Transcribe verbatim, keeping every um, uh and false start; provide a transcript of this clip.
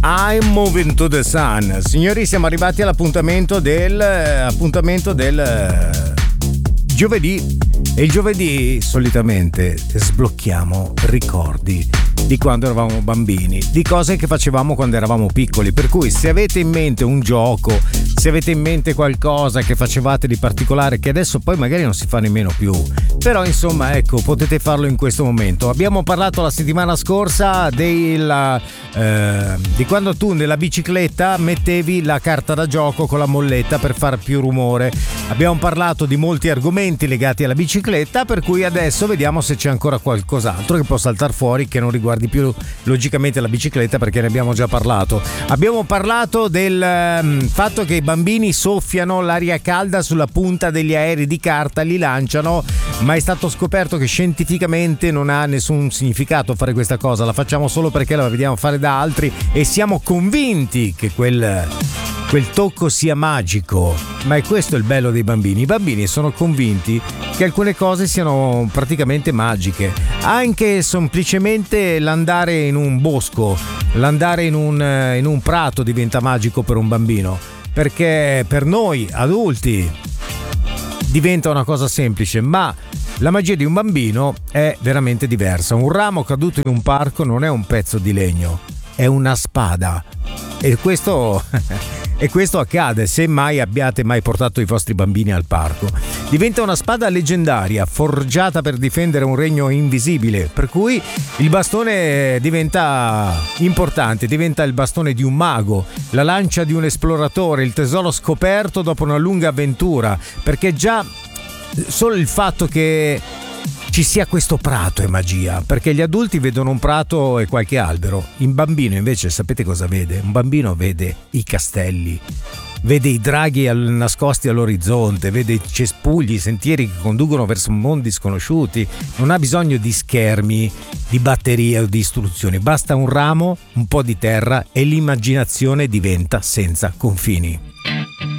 I'm Moving to the Sun. Signori, siamo arrivati all'appuntamento del appuntamento del giovedì. E il giovedì solitamente sblocchiamo ricordi di quando eravamo bambini, di cose che facevamo quando eravamo piccoli. Per cui se avete in mente un gioco, se avete in mente qualcosa che facevate di particolare che adesso poi magari non si fa nemmeno più, però insomma ecco, potete farlo in questo momento. Abbiamo parlato la settimana scorsa della, eh, di quando tu nella bicicletta mettevi la carta da gioco con la molletta per far più rumore. Abbiamo parlato di molti argomenti legati alla bicicletta, per cui adesso vediamo se c'è ancora qualcos'altro che può saltare fuori che non riguardi più logicamente la bicicletta, perché ne abbiamo già parlato. Abbiamo parlato del um, fatto che i bambini soffiano l'aria calda sulla punta degli aerei di carta, li lanciano, ma è stato scoperto che scientificamente non ha nessun significato fare questa cosa, la facciamo solo perché la vediamo fare da altri e siamo convinti che quel quel tocco sia magico. Ma è questo il bello dei bambini. I bambini sono convinti che alcune cose siano praticamente magiche. Anche semplicemente l'andare in un bosco, l'andare in un, in un prato diventa magico per un bambino, perché per noi adulti diventa una cosa semplice, ma la magia di un bambino è veramente diversa. Un ramo caduto in un parco non è un pezzo di legno, è una spada. E questo e questo accade se mai abbiate mai portato i vostri bambini al parco. Diventa una spada leggendaria, forgiata per difendere un regno invisibile, per cui il bastone diventa importante, diventa il bastone di un mago, la lancia di un esploratore, il tesoro scoperto dopo una lunga avventura, perché già solo il fatto che ci sia questo prato è magia, perché gli adulti vedono un prato e qualche albero. Un bambino invece sapete cosa vede? Un bambino vede i castelli, vede i draghi al, nascosti all'orizzonte, vede i cespugli, i sentieri che conducono verso mondi sconosciuti. Non ha bisogno di schermi, di batterie o di istruzioni, basta un ramo, un po' di terra e l'immaginazione diventa senza confini.